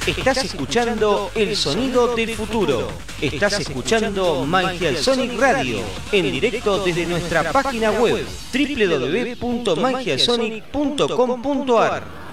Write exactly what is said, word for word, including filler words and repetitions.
Estás escuchando el sonido del futuro. Estás escuchando Magial Sonic Radio en directo desde nuestra página web doble u doble u doble u punto magial sonic punto com punto a r.